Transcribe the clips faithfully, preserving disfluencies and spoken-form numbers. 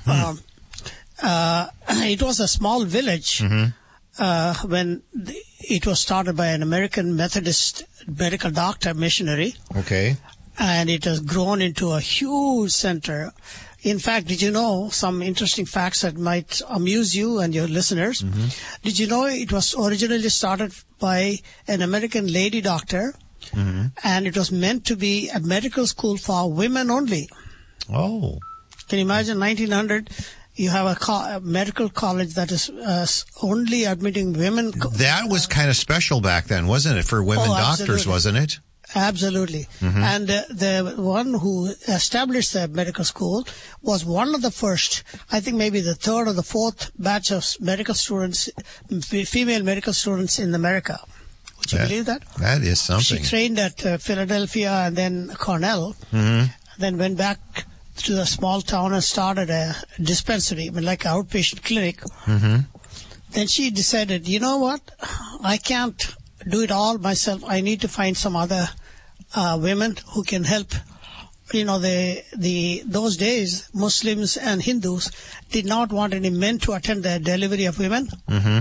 Um, uh, it was a small village Mm-hmm. uh, when the, it was started by an American Methodist medical doctor missionary. Okay. And it has grown into a huge center. In fact, did you know some interesting facts that might amuse you and your listeners? Mm-hmm. Did you know it was originally started by an American lady doctor, Mm-hmm. and it was meant to be a medical school for women only? Oh. Can you imagine nineteen hundred? You have a, co- a medical college that is uh, only admitting women. Co- That was kind of special back then, wasn't it, for women Oh, doctors, absolutely. wasn't it? Absolutely. Mm-hmm. And uh, the one who established the medical school was one of the first, I think maybe the third or the fourth batch of medical students, f- female medical students in America. Would you That- believe that? That is something. She trained at uh, Philadelphia and then Cornell, Mm-hmm. then went back to the small town and started a dispensary, I mean, like an outpatient clinic. Mm-hmm. Then she decided, you know what, I can't do it all myself. I need to find some other uh, women who can help. You know, the the those days, Muslims and Hindus did not want any men to attend the delivery of women. Mm-hmm.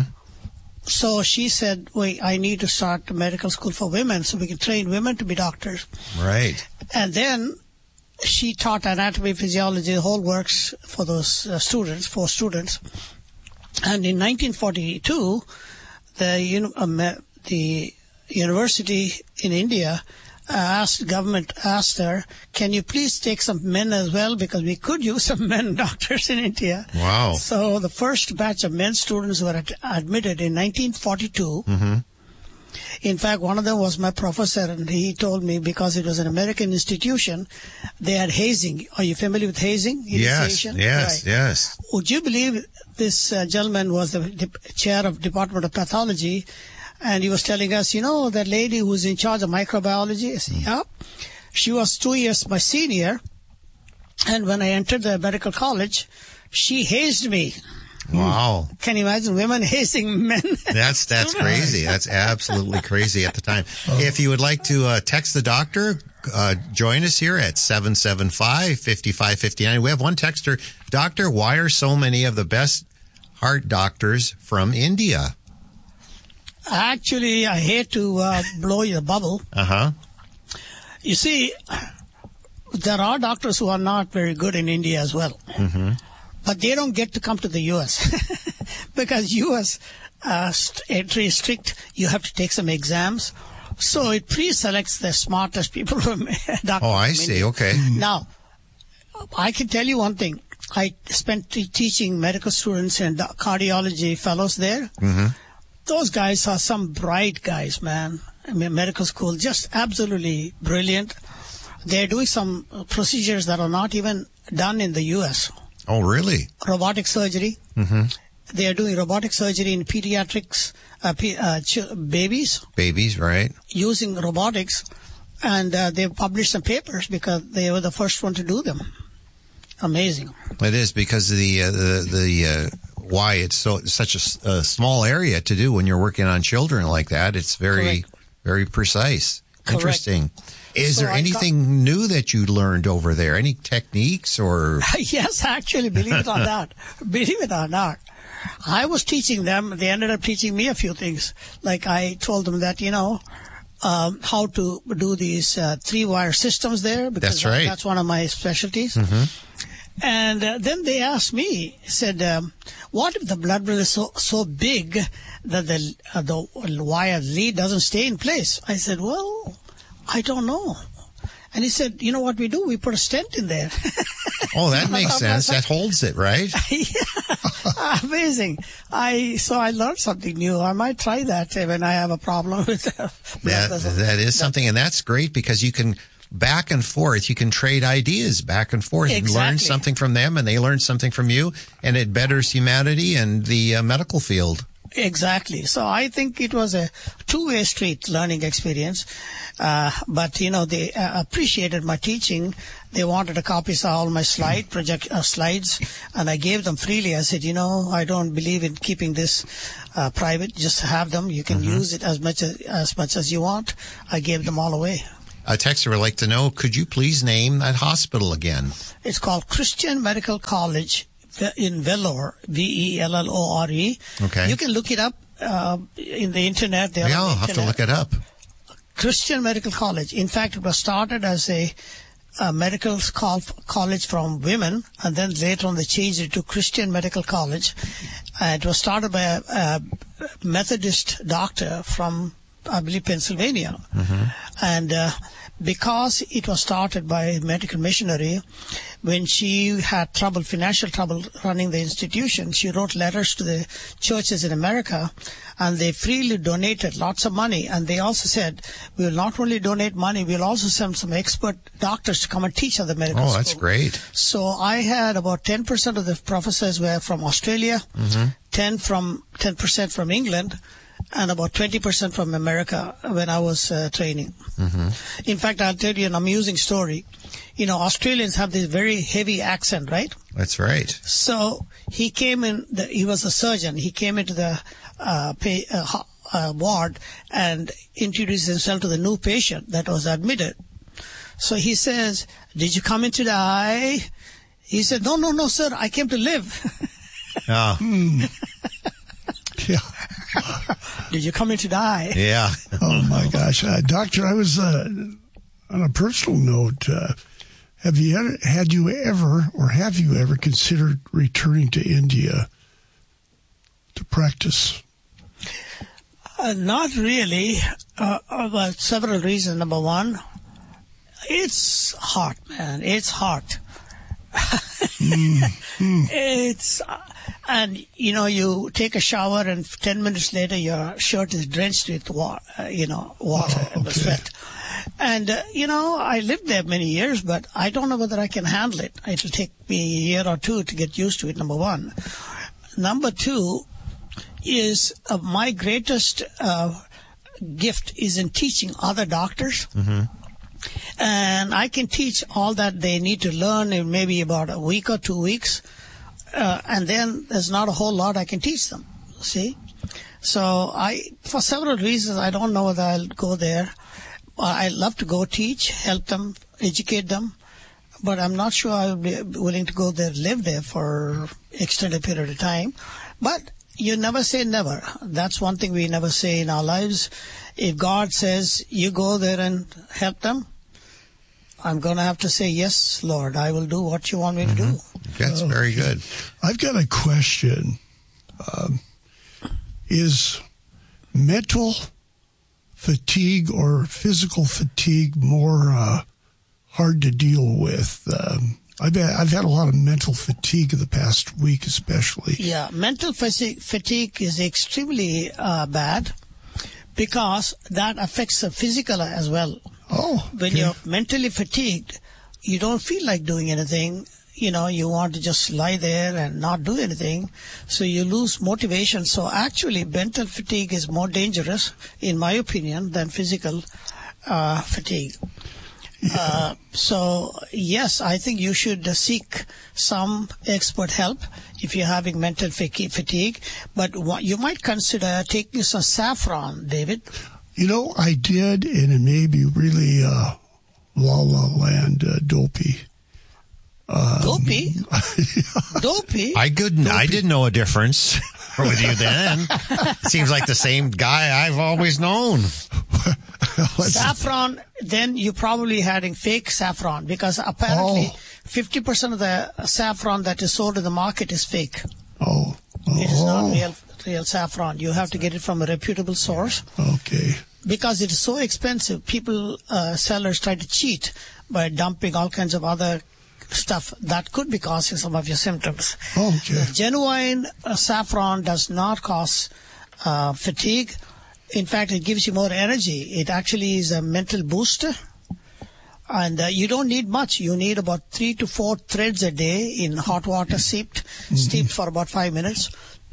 So she said, wait, I need to start a medical school for women so we can train women to be doctors. Right. And then she taught anatomy, physiology, the whole works for those uh, students, for students. And in nineteen forty-two, the uni- um, uh, the university in India uh, asked government asked her, "Can you please take some men as well, because we could use some men doctors in India." Wow. So the first batch of men students were ad- admitted in nineteen forty-two. Mm-hmm. In fact, one of them was my professor, and he told me because it was an American institution, they had hazing. Are you familiar with hazing? Yes, Initiation? yes, Right. yes. Would you believe this uh, gentleman was the de- chair of Department of Pathology, and he was telling us, you know, that lady who's in charge of microbiology? I said, yeah. She was two years my senior, and when I entered the medical college, she hazed me. Wow. Can you imagine women hazing men? That's that's crazy. That's absolutely crazy at the time. If you would like to uh, text the doctor, uh, join us here at seven seven five, five five five nine. We have one texter. Doctor, why are so many of the best heart doctors from India? Actually, I hate to uh, blow your bubble. Uh-huh. You see, there are doctors who are not very good in India as well. Mm-hmm. But they don't get to come to the U S because U S uh, st- entry is strict. You have to take some exams. So it pre-selects the smartest people from doctors. Oh, I from see. India. Okay. Now, I can tell you one thing. I spent t- teaching medical students and cardiology fellows there. Mm-hmm. Those guys are some bright guys, man. I mean, medical school, just absolutely brilliant. They're doing some procedures that are not even done in the U S Oh, really? Robotic surgery. Mm-hmm. They are doing robotic surgery in pediatrics, uh, p- uh, ch- babies, Babies, right? using robotics. And uh, they published some papers because they were the first one to do them. Amazing. It is because of the uh, the the uh, why it's so such a, s- a small area to do when you're working on children like that. It's very Correct. very precise. Correct. Interesting. Is So there I anything new that you learned over there? Any techniques or? Yes, actually, believe it or not. Believe it or not. I was teaching them. They ended up teaching me a few things. Like I told them that, you know, um, how to do these uh, three-wire systems there. Because That's right. That's one of my specialties. Mm-hmm. And uh, then they asked me, said, um, what if the blood vessel is so, so big that the, uh, the wire lead doesn't stay in place? I said, well, I don't know. And he said, you know what we do? We put a stent in there. Oh, that makes sense. That holds it, right? Yeah, amazing. I so I learned something new. I might try that when I have a problem with uh, blood That, vessel. that is something, and that's great because you can back and forth. You can trade ideas back and forth. You Exactly. learn something from them, and they learn something from you, and it betters humanity and the uh, medical field. Exactly. So I think it was a two-way street learning experience. Uh, but, you know, they uh, appreciated my teaching. They wanted a copy of all my slide project uh, slides, and I gave them freely. I said, you know, I don't believe in keeping this uh, private. Just have them. You can Mm-hmm. use it as much as, as much as you want. I gave them all away. A texter would like to know, could you please name that hospital again? It's called Christian Medical College, in Vellore, V E L L O R E. Okay. You can look it up uh, in the internet. They're Yeah, on the I'll have to internet. look it up. Christian Medical College. In fact, it was started as a, a medical col- college from women, and then later on they changed it to Christian Medical College. Uh, it was started by a, a Methodist doctor from, I believe, Pennsylvania. Mm-hmm. And uh, because it was started by a medical missionary, when she had trouble, financial trouble running the institution, she wrote letters to the churches in America, and they freely donated lots of money. And they also said, we will not only donate money, we'll also send some expert doctors to come and teach at the medical Oh, school. that's great. So I had about ten percent of the professors were from Australia, Mm-hmm. ten from ten percent from England, and about twenty percent from America when I was uh, training. Mm-hmm. In fact, I'll tell you an amusing story. You know, Australians have this very heavy accent, right? That's right. So he came in, the, he was a surgeon. He came into the uh, pay, uh, ho- uh, ward and introduced himself to the new patient that was admitted. So he says, did you come in to die? He said, no, no, no, sir, I came to live. Oh, Yeah. Did you come in to die? yeah. Oh my gosh, uh, doctor! I was uh, on a personal note. Uh, have you ever, had you ever, or have you ever considered returning to India to practice? Uh, not really. Uh, uh, well, several reasons. Number one, it's hot, man. It's hot. mm, mm. It's, uh, and you know, you take a shower and ten minutes later your shirt is drenched with water, uh, you know, water Oh, and okay. sweat. And, uh, you know, I lived there many years, but I don't know whether I can handle it. It'll take me a year or two to get used to it, number one. Number two is uh, my greatest uh, gift is in teaching other doctors. Mm-hmm. And I can teach all that they need to learn in maybe about a week or two weeks. Uh, and then there's not a whole lot I can teach them, see? So I, for several reasons, I don't know whether I'll go there. I love to go teach, help them, educate them, but I'm not sure I'll be willing to go there, live there for extended period of time. But you never say never. That's one thing we never say in our lives. If God says you go there and help them, I'm going to have to say, yes, Lord, I will do what you want me to Mm-hmm. do. That's very good. I've got a question. Um, is mental fatigue or physical fatigue more uh, hard to deal with? Um, I've had, I've had a lot of mental fatigue the past week, especially. Yeah, mental fatigue, fatigue is extremely uh, bad because that affects the physical as well. Oh, When okay. you're mentally fatigued, you don't feel like doing anything. You know, you want to just lie there and not do anything. So you lose motivation. So actually, mental fatigue is more dangerous, in my opinion, than physical uh, fatigue. Uh, so, yes, I think you should uh, seek some expert help if you're having mental fa- fatigue. But what, you might consider taking some saffron, David. You know, I did, and it may be really uh, la la land uh, dopey. Um, Dopey? Dopey? I couldn't. I didn't know a difference with you then. Seems like the same guy I've always known. Saffron, then you're probably having fake saffron because apparently Oh. fifty percent of the saffron that is sold in the market is fake. Oh, oh, It is not real, real saffron. You have to get it from a reputable source. okay. Because it is so expensive, people, uh, sellers try to cheat by dumping all kinds of other stuff that could be causing some of your symptoms. Okay. The genuine uh, saffron does not cause uh, fatigue. In fact, it gives you more energy. It actually is a mental booster. And uh, you don't need much. You need about three to four threads a day in hot water steeped, mm-hmm. steeped for about five minutes.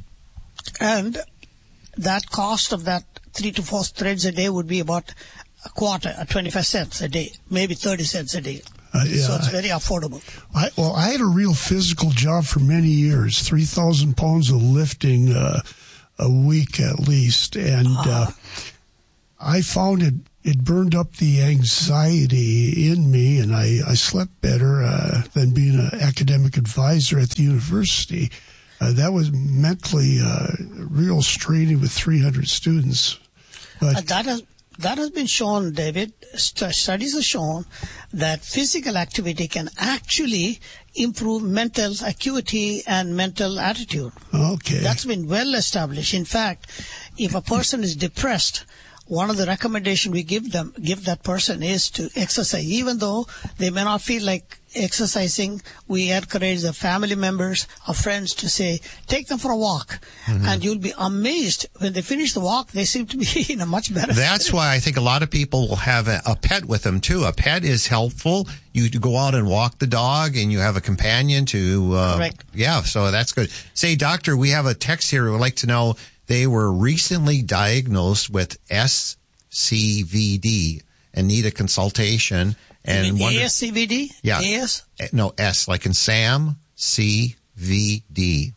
And that cost of that three to four threads a day would be about a quarter, uh, twenty-five cents a day, maybe thirty cents a day. Uh, yeah, so it's very affordable. I, well, I had a real physical job for many years, three thousand pounds of lifting uh, a week at least. And uh, I found it it burned up the anxiety in me, and I, I slept better uh, than being an academic advisor at the university. Uh, that was mentally uh, real straining with three hundred students. But uh, that has that has been shown, David. St- studies have shown that physical activity can actually improve mental acuity and mental attitude. Okay. That's been well established. In fact, if a person is depressed, one of the recommendations we give them, give that person is to exercise. Even though they may not feel like exercising, we encourage the family members or friends to say, take them for a walk. Mm-hmm. And you'll be amazed when they finish the walk, they seem to be in a much better That's state. why I think a lot of people will have a, a pet with them too. A pet is helpful. You go out and walk the dog and you have a companion to, uh, Correct. Yeah, so that's good. Say, doctor, we have a text here who would like to know, they were recently diagnosed with S C V D and need a consultation. And you mean wonder, A S C V D? Yeah. A S? No, S, like in Sam, C V D.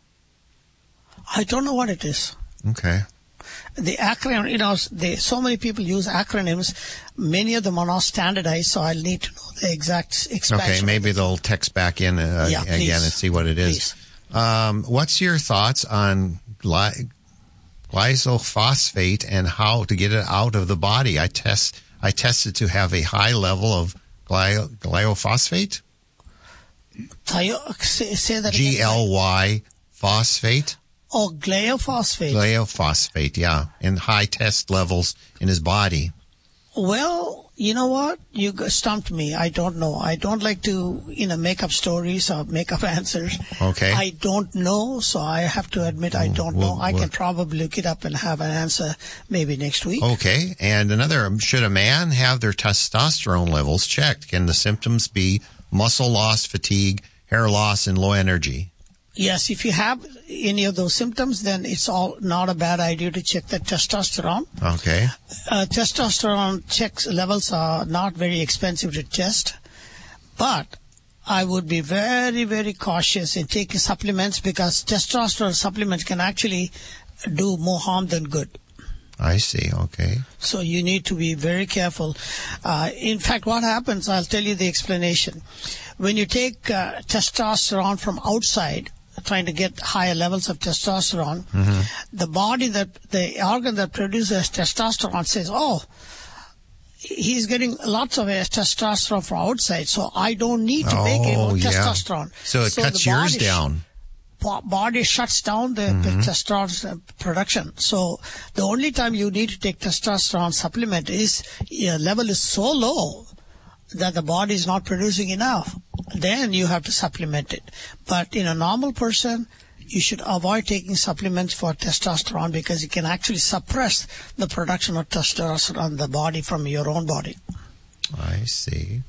I don't know what it is. Okay. The acronym, you know, they, so many people use acronyms. Many of them are not standardized, so I'll need to know the exact expansion. Okay, maybe they'll text back in uh, Yeah, again please. and see what it is. Um, what's your thoughts on gly- glyphosate and how to get it out of the body? I test. I tested to have a high level of gly- glyphosate. Thio- say, say that G again. L Y phosphate. Oh, glyphosate. Glyphosate, yeah, in high test levels in his body. Well, you know what? You g- stumped me. I don't know. I don't like to, you know, make up stories or make up answers. Okay. I don't know, so I have to admit I don't Well, know. I well- can probably look it up and have an answer maybe next week. Okay, and another, should a man have their testosterone levels checked? Can the symptoms be muscle loss, fatigue, hair loss, and low energy? Yes, if you have any of those symptoms, then it's all not a bad idea to check the testosterone. Okay. Uh, testosterone checks levels are not very expensive to test, but I would be very, very cautious in taking supplements because testosterone supplements can actually do more harm than good. I see. Okay. So you need to be very careful. Uh, in fact, what happens, I'll tell you the explanation. When you take uh, testosterone from outside, trying to get higher levels of testosterone, mm-hmm. the body that, the organ that produces testosterone says, oh, he's getting lots of testosterone from outside, so I don't need to oh, make any more yeah. testosterone. So it so cuts the yours body down. Sh- body shuts down the, Mm-hmm. the testosterone production. So the only time you need to take testosterone supplement is your level is so low that the body is not producing enough. Then you have to supplement it. But in a normal person, you should avoid taking supplements for testosterone because it can actually suppress the production of testosterone in the body from your own body. I see.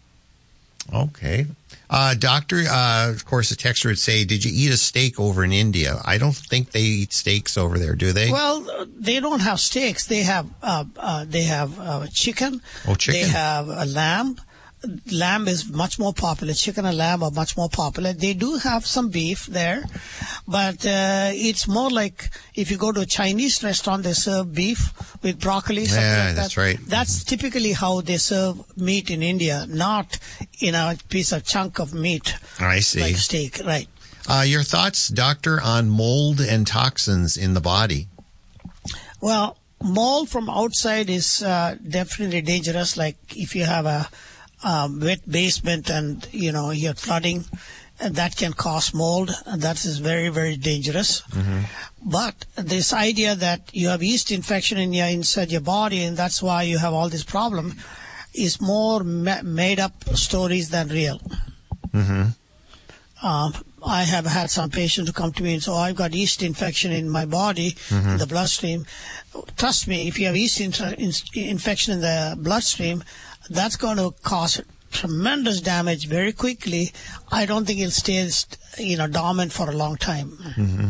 Okay. Uh, doctor, uh, of course, the texter would say, did you eat a steak over in India? I don't think they eat steaks over there, do they? Well, uh, they don't have steaks. They have uh, uh, they have uh, chicken. Oh, chicken. They have a lamb. Lamb is much more popular. Chicken and lamb are much more popular. They do have some beef there, but uh, it's more like if you go to a Chinese restaurant, they serve beef with broccoli. Something Yeah, like that's that. right. That's Mm-hmm. typically how they serve meat in India, not in a piece of chunk of meat I see. like steak. Right. Uh, your thoughts, doctor, on mold and toxins in the body? Well, mold from outside is uh, definitely dangerous. Like if you have a um, wet basement and, you know, you're flooding, and that can cause mold. And that is very, very dangerous. Mm-hmm. But this idea that you have yeast infection in your, inside your body and that's why you have all this problem is more ma- made up stories than real. Mm-hmm. Um, I have had some patients who come to me and say, oh, I've got yeast infection in my body, mm-hmm. in the bloodstream. Trust me, if you have yeast in- in- infection in the bloodstream, that's going to cause tremendous damage very quickly. I don't think it'll stay, you know, dormant for a long time. Mm-hmm.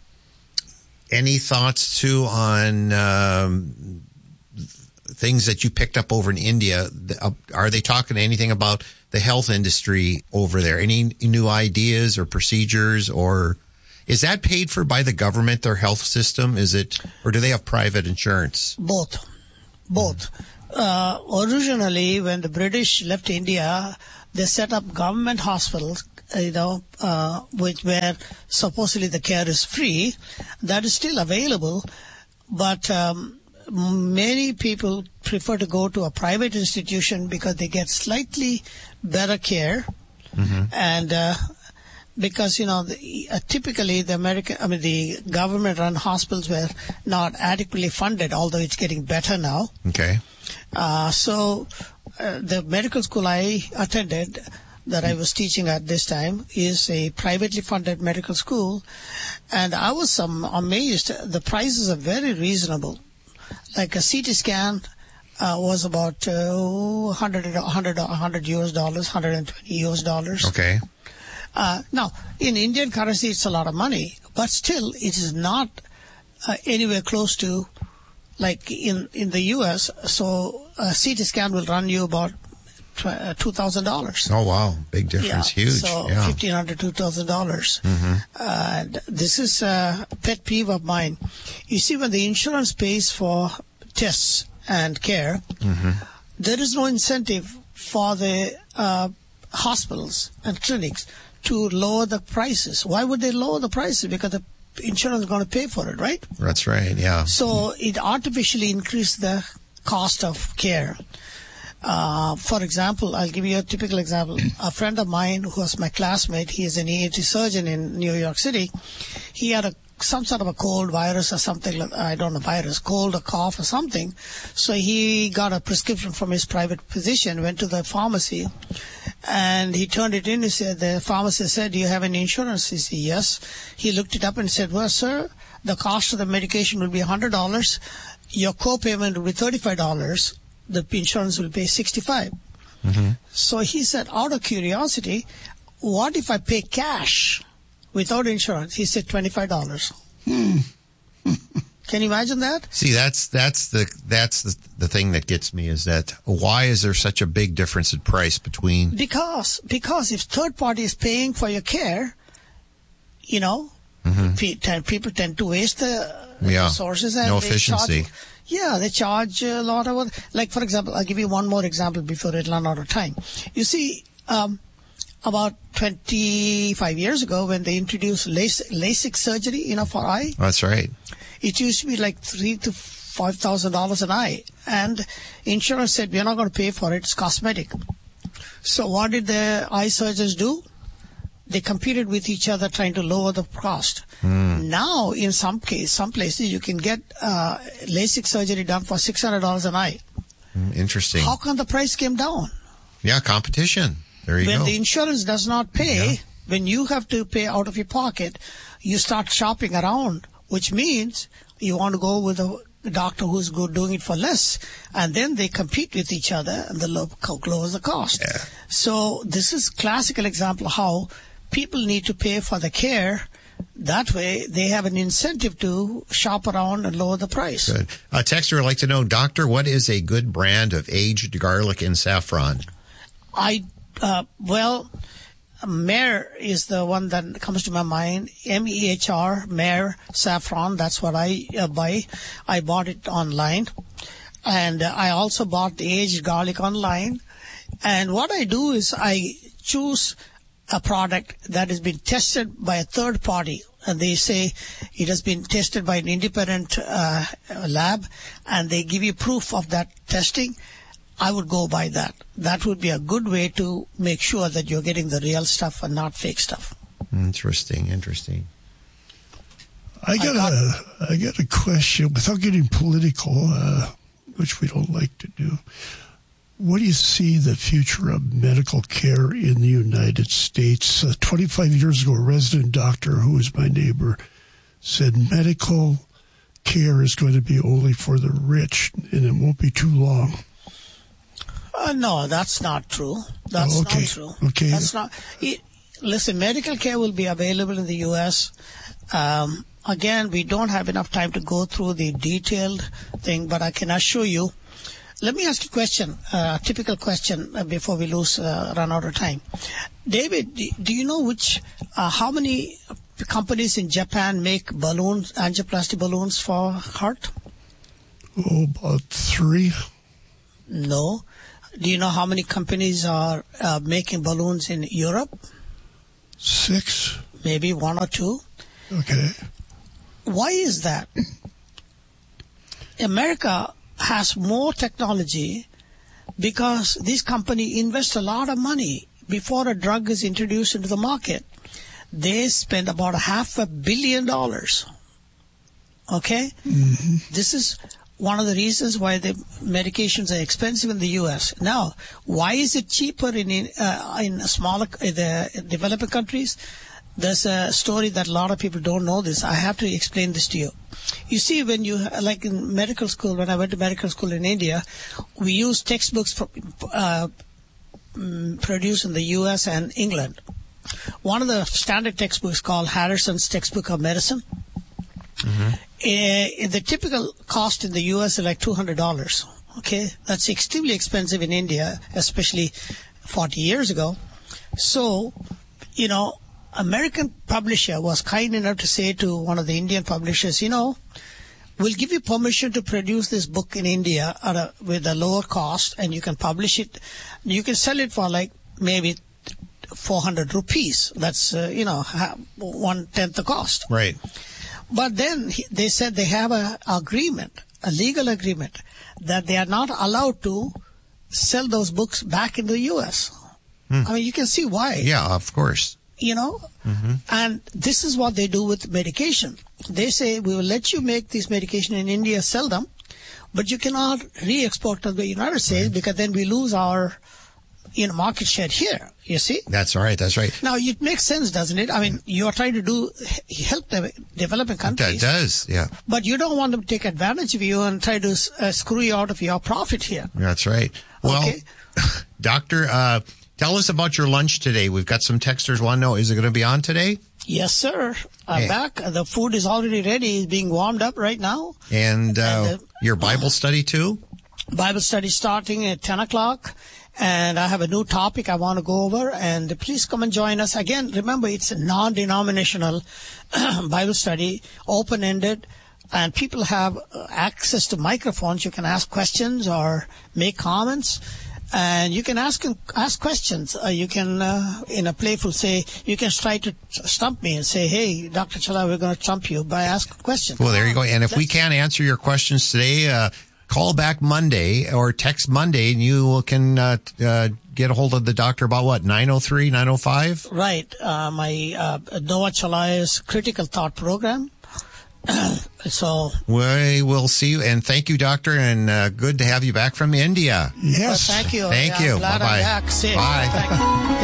Any thoughts, too, on um, things that you picked up over in India? Are they talking anything about the health industry over there? Any new ideas or procedures, or is that paid for by the government, their health system? Is it, or do they have private insurance? Both. Both. uh, originally, when the British left India, they set up government hospitals, you know, uh, which where supposedly the care is free. That is still available, but um, many people prefer to go to a private institution because they get slightly better care, mm-hmm. and uh, because you know the, uh, typically the American, I mean the government-run hospitals were not adequately funded, although it's getting better now. Okay. Uh, so uh, the medical school I attended, that I was teaching at this time, is a privately funded medical school, and I was um, amazed. The prices are very reasonable. Like a C T scan uh, was about uh, one hundred, one hundred, one hundred U S dollars, one hundred twenty U S dollars. Okay. Uh, now, in Indian currency, it's a lot of money, but still, it is not uh, anywhere close to like in, in the U S. So a C T scan will run you about two thousand dollars. Oh, wow. Big difference. Yeah. Huge. So yeah. fifteen hundred dollars, two thousand dollars. Mm-hmm. Uh, this is a pet peeve of mine. You see, when the insurance pays for tests and care, mm-hmm. there is no incentive for the uh, hospitals and clinics to lower the prices. Why would they lower the prices? Because the insurance is going to pay for it, right? That's right, yeah. So it artificially increased the cost of care. Uh, for example, I'll give you a typical example. A friend of mine who was my classmate, he is an E N T surgeon in New York City. He had a some sort of a cold virus or something, like, I don't know, virus, cold or cough or something. So he got a prescription from his private physician, went to the pharmacy, and he turned it in. He said, the pharmacist said, do you have any insurance? He said, yes. He looked it up and said, well, sir, the cost of the medication will be one hundred dollars. Your co-payment will be thirty-five dollars. The insurance will pay sixty-five dollars. Mm-hmm. So he said, out of curiosity, what if I pay cash without insurance? He said twenty-five dollars. Hmm. Can you imagine that? See, that's that's the that's the, the thing that gets me is that why is there such a big difference in price between? Because because if third party is paying for your care, you know, mm-hmm. pe- people tend to waste the yeah. resources and no they efficiency. Charge, yeah, they charge a lot of, like for example, I'll give you one more example before it run out of time. You see, um, about twenty-five years ago when they introduced LASIK, LASIK surgery, you know, for eye. That's right. It used to be like three to five thousand dollars an eye, and insurance said we're not going to pay for it; it's cosmetic. So what did the eye surgeons do? They competed with each other, trying to lower the cost. Mm. Now, in some case, some places, you can get uh, LASIK surgery done for six hundred dollars an eye. Mm, interesting. How come the price came down? Yeah, competition. There you when go. When the insurance does not pay, yeah. when you have to pay out of your pocket, you start shopping around, which means you want to go with a doctor who's good doing it for less, and then they compete with each other, and the low, lowers the cost. Yeah. So this is classical example of how people need to pay for the care. That way, they have an incentive to shop around and lower the price. Good. A texter would like to know, Doctor, what is a good brand of aged garlic and saffron? I, uh, well, Meher is the one that comes to my mind. M E H R, Meher saffron. That's what I uh, buy. I bought it online. And uh, I also bought the aged garlic online. And what I do is I choose a product that has been tested by a third party, and they say it has been tested by an independent uh, lab, and they give you proof of that testing. I would go by that. That would be a good way to make sure that you're getting the real stuff and not fake stuff. Interesting, interesting. I got, I got a I got a question without getting political, uh, which we don't like to do. What do you see the future of medical care in the United States? Uh, twenty-five years ago, a resident doctor who was my neighbor said medical care is going to be only for the rich, and it won't be too long. Uh, no, that's not true. That's oh, okay. not true. Okay. That's not. It, listen, medical care will be available in the U S Um, again, we don't have enough time to go through the detailed thing, but I can assure you. Let me ask you a question, a uh, typical question uh, before we lose, uh, run out of time. David, do you know which, uh, how many companies in Japan make balloons, angioplasty balloons for heart? Oh, about three. No. Do you know how many companies are uh, making balloons in Europe? Six. Maybe one or two. Okay. Why is that? America has more technology because this company invests a lot of money before a drug is introduced into the market. They spend about half a billion dollars. Okay? Mm-hmm. This is one of the reasons why the medications are expensive in the U S. Now, why is it cheaper in uh, in smaller in the developing countries? There's a story that a lot of people don't know this. I have to explain this to you. You see, when you, like in medical school, when I went to medical school in India, we used textbooks for, uh, produced in the U S and England. One of the standard textbooks called Harrison's Textbook of Medicine. Mm-hmm. Uh, the typical cost in the U S is like two hundred dollars. Okay, that's extremely expensive in India, especially forty years ago. So, you know, American publisher was kind enough to say to one of the Indian publishers, you know, we'll give you permission to produce this book in India at a, with a lower cost, and you can publish it. You can sell it for like maybe four hundred rupees. That's, uh, you know, one-tenth the cost. Right. But then he, they said they have a agreement, a legal agreement, that they are not allowed to sell those books back in the U S. Hmm. I mean, you can see why. Yeah, of course. You know, mm-hmm. And this is what they do with medication. They say, we will let you make this medication in India, sell them, but you cannot re-export to the United States right. because then we lose our, you know, market share here. You see? That's right. That's right. Now, it makes sense, doesn't it? I mean, you are trying to do help the developing countries. It does, yeah. But you don't want them to take advantage of you and try to uh, screw you out of your profit here. That's right. Well, okay. Doctor, uh, tell us about your lunch today. We've got some texters want to know, is it going to be on today? Yes, sir. I'm hey. back. The food is already ready. It's being warmed up right now. And, uh, and the, your Bible uh, study, too? Bible study starting at ten o'clock. And I have a new topic I want to go over. And please come and join us. Again, remember, it's a non-denominational Bible study, open-ended. And people have access to microphones. You can ask questions or make comments. And you can ask ask questions. Uh, you can, uh, in a playful say, you can try to stump me and say, hey, Doctor Chala, we're going to stump you by asking a question. Well, there you go. And if That's we can't answer your questions today, uh, call back Monday or text Monday, and you can uh, uh, get a hold of the doctor about what, nine oh three, nine oh five? Right. Uh, my uh, Noah Chalaya's Critical Thought Program. So we will see you, and thank you, doctor, and uh, good to have you back from India. Yes, well, thank you. Thank yeah, you. I'm glad Bye-bye. I'm back. Safe. Bye.